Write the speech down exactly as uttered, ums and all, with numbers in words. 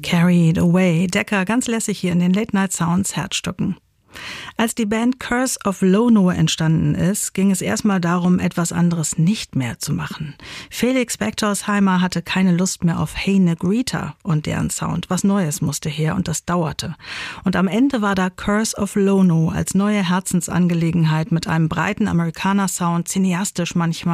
Carried Away. Decca ganz lässig hier in den Late Night Sounds Herzstücken. Als die Band Curse of Lono entstanden ist, ging es erstmal darum, etwas anderes nicht mehr zu machen. Felix Becktorsheimer hatte keine Lust mehr auf Hey Negrita und deren Sound. Was Neues musste her und das dauerte. Und am Ende war da Curse of Lono als neue Herzensangelegenheit mit einem breiten Amerikaner-Sound, cineastisch manchmal,